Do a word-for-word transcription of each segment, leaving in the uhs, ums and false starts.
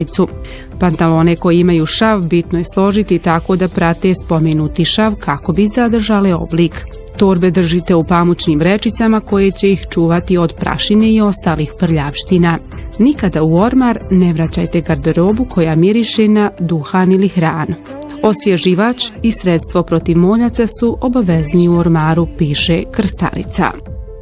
Pantalone koji imaju šav bitno je složiti tako da prate spomenuti šav kako bi zadržale oblik. Torbe držite u pamučnim vrećicama koje će ih čuvati od prašine i ostalih prljavština. Nikada u ormar ne vraćajte garderobu koja miriše na duhan ili hranu. Osvježivač i sredstvo protiv moljaca su obavezni u ormaru, piše krstarica.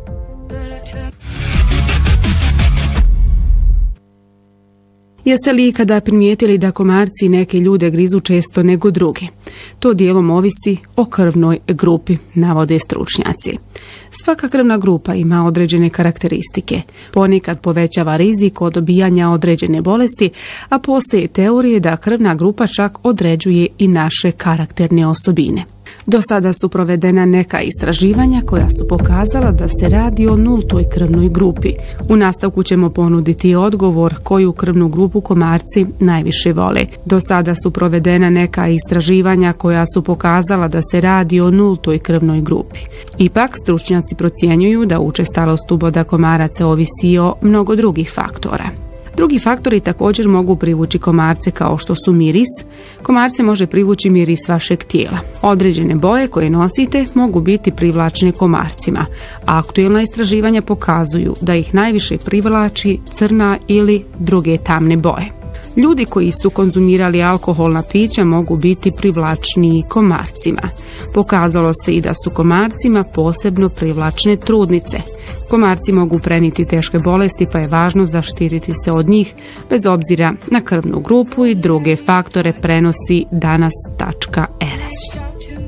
Jeste li ikada primijetili da komarci neke ljude grizu često nego druge? To dijelom ovisi o krvnoj grupi, navode stručnjaci. Svaka krvna grupa ima određene karakteristike. Ponekad povećava rizik od dobijanja određene bolesti, a postoje teorije da krvna grupa čak određuje i naše karakterne osobine. Do sada su provedena neka istraživanja koja su pokazala da se radi o nultoj krvnoj grupi. U nastavku ćemo ponuditi odgovor koju krvnu grupu komarci najviše vole. Do sada su provedena neka istraživanja koja su pokazala da se radi o nultoj krvnoj grupi. Ipak, stručnjaci procjenjuju da učestalost uboda komaraca ovisi o mnogo drugih faktora. Drugi faktori također mogu privući komarce kao što su miris. Komarce može privući miris vašeg tijela. Određene boje koje nosite mogu biti privlačne komarcima. Aktuelna istraživanja pokazuju da ih najviše privlači crna ili druge tamne boje. Ljudi koji su konzumirali alkoholna pića mogu biti privlačniji komarcima. Pokazalo se i da su komarcima posebno privlačne trudnice. Komarci mogu prenijeti teške bolesti, pa je važno zaštititi se od njih bez obzira na krvnu grupu i druge faktore, prenosi danas tačka er es.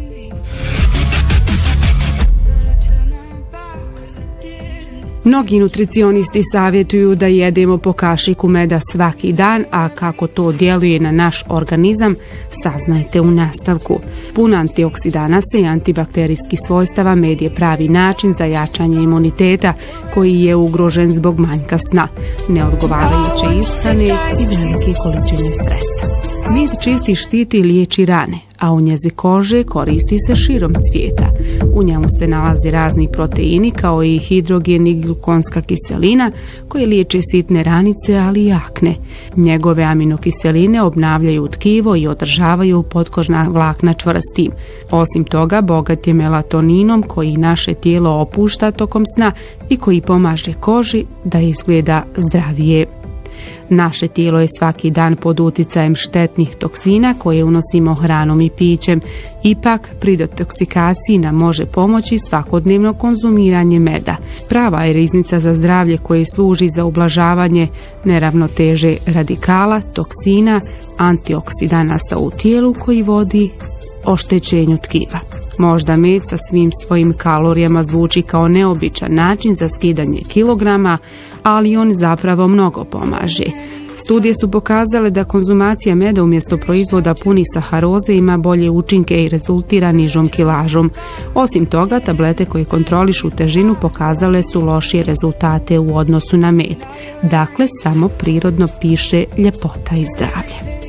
Mnogi nutricionisti savjetuju da jedemo po kašiku meda svaki dan, a kako to djeluje na naš organizam, saznajte u nastavku. Pun antioksidanasa i antibakterijskih svojstava med je pravi način za jačanje imuniteta koji je ugrožen zbog manjka sna, neodgovarajuće ishrane i velike količine stresa. Med čisti, štiti i liječi rane, a u njezi kože koristi se širom svijeta. U njemu se nalaze razni proteini kao i hidrogen i glukonska kiselina koje liječe sitne ranice, ali i akne. Njegove aminokiseline obnavljaju tkivo i održavaju potkožna vlakna čvrstim. Osim toga, bogat je melatoninom koji naše tijelo opušta tokom sna i koji pomaže koži da izgleda zdravije. Naše tijelo je svaki dan pod uticajem štetnih toksina koje unosimo hranom i pićem. Ipak, pri detoksikaciji nam može pomoći svakodnevno konzumiranje meda. Prava je riznica za zdravlje koje služi za ublažavanje neravnoteže radikala, toksina, antioksidanasa u tijelu koji vodi oštećenju tkiva. Možda med sa svim svojim kalorijama zvuči kao neobičan način za skidanje kilograma, ali on zapravo mnogo pomaže. Studije su pokazale da konzumacija meda umjesto proizvoda puni saharoze ima bolje učinke i rezultira nižom kilažom. Osim toga, tablete koje kontrolišu težinu pokazale su lošije rezultate u odnosu na med. Dakle, samo prirodno piše ljepota i zdravlje.